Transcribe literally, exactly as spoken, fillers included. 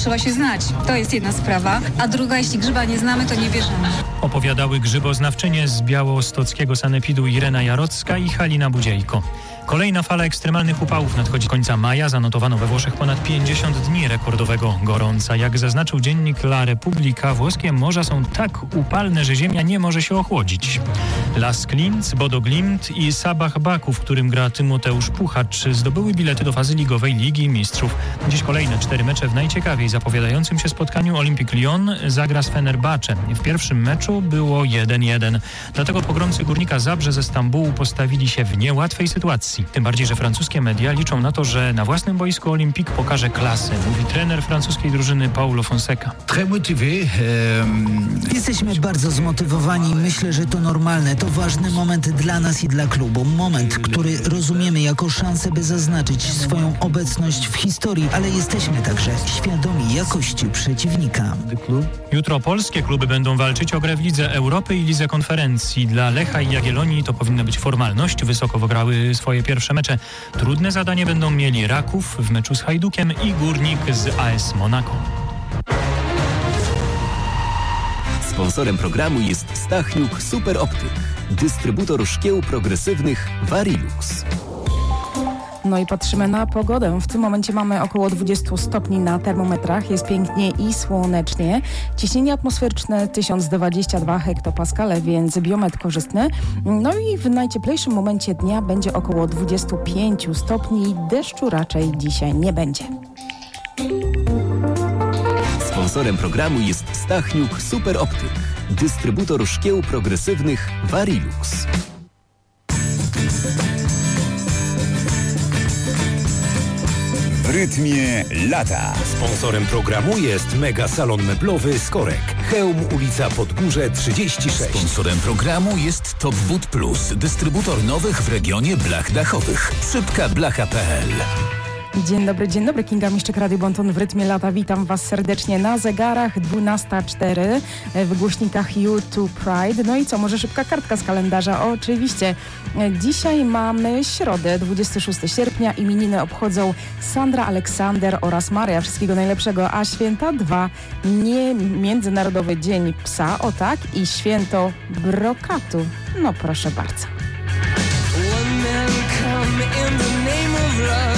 trzeba się znać. To jest jedna sprawa. A druga, jeśli grzyba nie znamy, to nie bierzemy. Opowiadały grzyboznawczynie z białostockiego sanepidu Irena Jarocka i Halina Budziejko. Kolejna fala ekstremalnych upałów nadchodzi końca maja. Zanotowano we Włoszech ponad pięćdziesiąt dni rekordowego gorąca. Jak zaznaczył dziennik La Repubblica, włoskie morza są tak upalne, że ziemia nie może się ochłodzić. Las Klinc, Bodo Glimt i Sabah Baku, w którym gra Tymoteusz Puchacz, zdobyły bilety do fazy ligowej Ligi Mistrzów. Dziś kolejne cztery mecze w najciekawiej zapowiadającym się spotkaniu. Olympique Lyon zagra z Fenerbahce. W pierwszym meczu było jeden jeden. Dlatego pogromcy Górnika Zabrze ze Stambułu postawili się w niełatwej sytuacji. Tym bardziej, że francuskie media liczą na to, że na własnym boisku Olympique pokaże klasę, mówi trener francuskiej drużyny Paulo Fonseca. Jesteśmy bardzo zmotywowani. Myślę, że to normalne. To ważny moment dla nas i dla klubu. Moment, który rozumiemy jako szansę, by zaznaczyć swoją obecność w historii, ale jesteśmy także świadomi jakości przeciwnika. Jutro polskie kluby będą walczyć o grę w Lidze Europy i Lidze Konferencji. Dla Lecha i Jagiellonii to powinna być formalność. Wysoko wygrały swoje pierwsze mecze. Trudne zadanie będą mieli Raków w meczu z Hajdukiem i Górnik z A S Monaco. Sponsorem programu jest Stachniuk Super Optyk, dystrybutor szkieł progresywnych Varilux. No i patrzymy na pogodę. W tym momencie mamy około dwadzieścia stopni na termometrach. Jest pięknie i słonecznie. Ciśnienie atmosferyczne tysiąc dwadzieścia dwa hektopaskale, więc biometr korzystny. No i w najcieplejszym momencie dnia będzie około dwadzieścia pięć stopni. Deszczu raczej dzisiaj nie będzie. Sponsorem programu jest Stachniuk Super Optyk, dystrybutor szkieł progresywnych Varilux. W rytmie lata. Sponsorem programu jest Mega Salon Meblowy Skorek. Chełm, ulica Podgórze trzydzieści sześć. Sponsorem programu jest Top Wood Plus, dystrybutor nowych w regionie blach dachowych. Szybka blacha kropka pe el. Dzień dobry, dzień dobry. Kinga Miszczyk, Radio Bonton w rytmie lata. Witam Was serdecznie na zegarach dwunasta cztery, w głośnikach YouTube Pride. No i co, może szybka kartka z kalendarza? Oczywiście. Dzisiaj mamy środę, dwudziestego szóstego sierpnia. Imieniny obchodzą Sandra, Aleksander oraz Maria. Wszystkiego najlepszego. A święta dwa. Nie Międzynarodowy Dzień Psa, o tak, i święto brokatu. No proszę bardzo. One man come in the name of love.